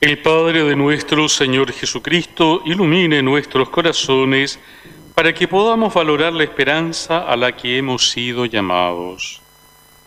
El Padre de nuestro Señor Jesucristo ilumine nuestros corazones para que podamos valorar la esperanza a la que hemos sido llamados.